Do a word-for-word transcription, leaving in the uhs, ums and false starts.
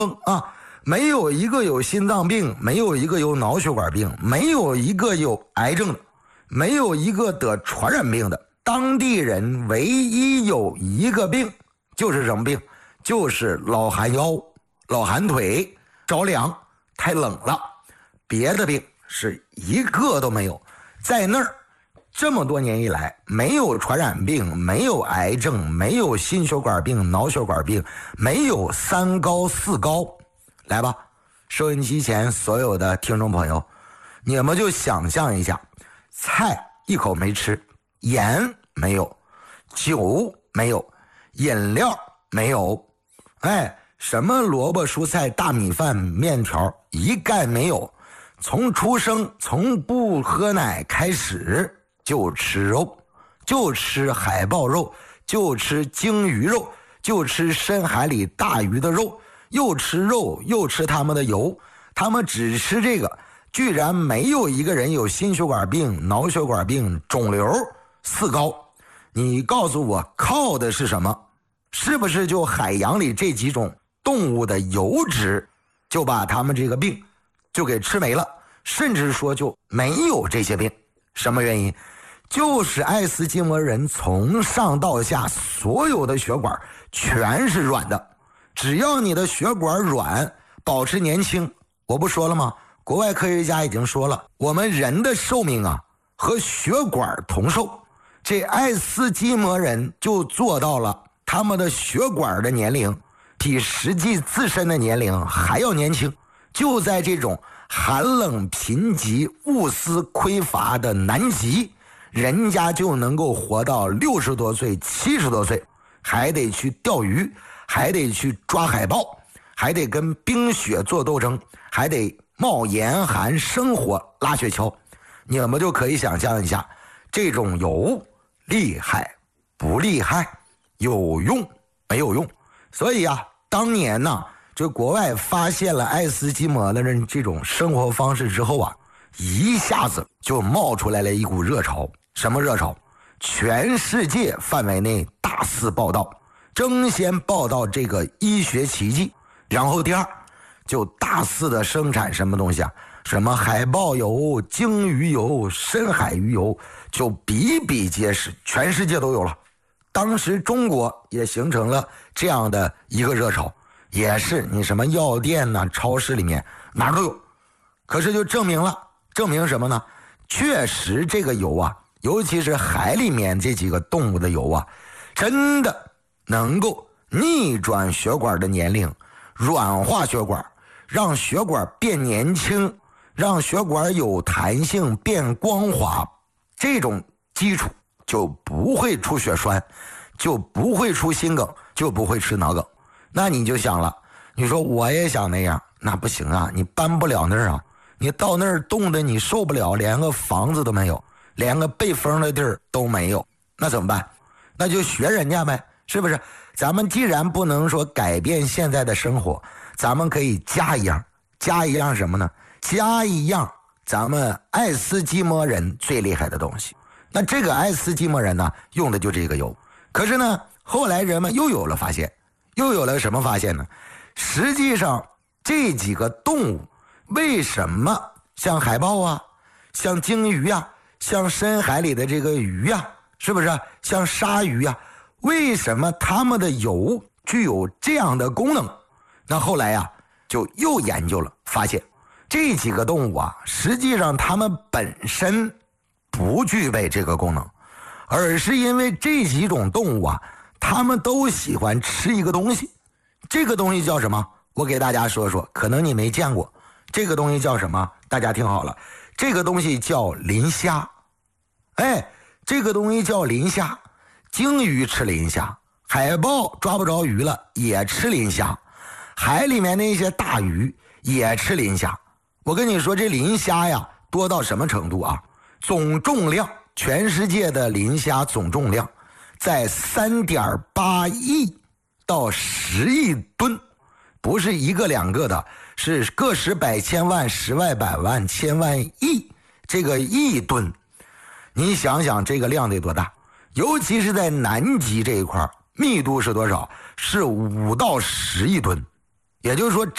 啊，没有一个有心脏病，没有一个有脑血管病，没有一个有癌症的，没有一个得传染病的。当地人唯一有一个病，就是什么病？就是老寒腰、老寒腿、着凉、太冷了，别的病是一个都没有。在那儿这么多年以来，没有传染病，没有癌症，没有心血管病、脑血管病，没有三高四高。来吧，收音机前所有的听众朋友，你们就想象一下，菜一口没吃，盐没有，酒没有，饮料没有，哎，什么萝卜蔬菜大米饭面条一概没有。从出生从不喝奶开始就吃肉，就吃海豹肉，就吃鲸鱼肉，就吃深海里大鱼的肉，又吃肉又吃他们的油，他们只吃这个，居然没有一个人有心血管病、脑血管病、肿瘤、四高。你告诉我靠的是什么？是不是就海洋里这几种动物的油脂就把他们这个病就给吃没了，甚至说就没有这些病？什么原因？就是爱斯基摩人从上到下所有的血管全是软的，只要你的血管软，保持年轻。我不说了吗？国外科学家已经说了，我们人的寿命啊和血管同寿。这爱斯基摩人就做到了，他们的血管的年龄比实际自身的年龄还要年轻。就在这种寒冷贫瘠物资匮乏的南极，人家就能够活到六十多岁七十多岁，还得去钓鱼，还得去抓海豹，还得跟冰雪做斗争，还得冒严寒生火拉雪橇。你们就可以想象一下，这种油厉害不厉害，有用没有用？所以啊，当年呢，这国外发现了爱斯基摩的人这种生活方式之后啊，一下子就冒出来了一股热潮。什么热潮？全世界范围内大肆报道，争先报道这个医学奇迹。然后第二，就大肆的生产什么东西啊？什么海豹油、鲸鱼油、深海鱼油，就比比皆是，全世界都有了。当时中国也形成了这样的一个热潮，也是你什么药店呐、超市里面哪都有。可是就证明了，证明什么呢？确实这个油啊，尤其是海里面这几个动物的油啊，真的能够逆转血管的年龄，软化血管，让血管变年轻，让血管有弹性变光滑。这种基础就不会出血栓，就不会出心梗，就不会吃脑梗。那你就想了，你说我也想那样，那不行啊，你搬不了那儿啊，你到那儿冻得你受不了，连个房子都没有，连个背风的地儿都没有，那怎么办？那就学人家呗，是不是？咱们既然不能说改变现在的生活，咱们可以加一样，加一样什么呢？加一样咱们爱斯基摩人最厉害的东西。那这个爱斯基摩人呢，用的就这个油。可是呢，后来人们又有了发现，又有了什么发现呢？实际上这几个动物为什么像海豹啊，像鲸鱼啊，像深海里的这个鱼啊，是不是像鲨鱼啊，为什么它们的油具有这样的功能？那后来呀、啊，就又研究了，发现这几个动物啊，实际上它们本身不具备这个功能，而是因为这几种动物啊，它们都喜欢吃一个东西。这个东西叫什么？我给大家说说，可能你没见过。这个东西叫什么？大家听好了，这个东西叫磷虾。哎，这个东西叫磷虾。鲸鱼吃磷虾，海豹抓不着鱼了也吃磷虾，海里面那些大鱼也吃磷虾。我跟你说，这磷虾呀多到什么程度啊？总重量，全世界的磷虾总重量在 三点八亿到十亿吨，不是一个两个的，是个十百千万十万百万千万亿，这个亿吨。你想想这个量得多大？尤其是在南极这一块，密度是多少？是五到十亿吨。也就是说